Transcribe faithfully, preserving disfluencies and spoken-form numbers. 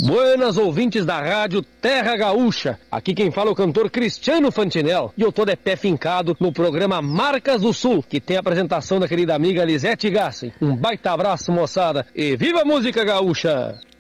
Buenas ouvintes da rádio Terra Gaúcha, aqui quem fala é o cantor Cristiano Fantinel e eu tô de pé fincado no programa Marcas do Sul, que tem a apresentação da querida amiga Lisete Gassi. Um baita abraço, moçada, e viva a música gaúcha!